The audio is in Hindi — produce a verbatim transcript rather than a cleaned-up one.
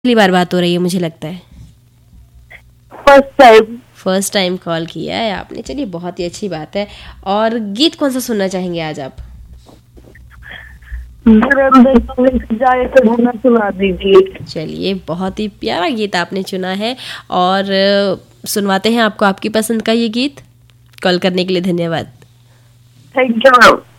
पहली बार बात हो रही है मुझे लगता है। First time. First time call किया है आपने, चलिए बहुत ही अच्छी बात है। और गीत कौन सा सुनना चाहेंगे आज आप? जाए तो गाना सुना दीजिए। चलिए बहुत ही प्यारा गीत आपने चुना है और सुनवाते हैं आपको आपकी पसंद का ये गीत। कॉल करने के लिए धन्यवाद। Thank you ma'am.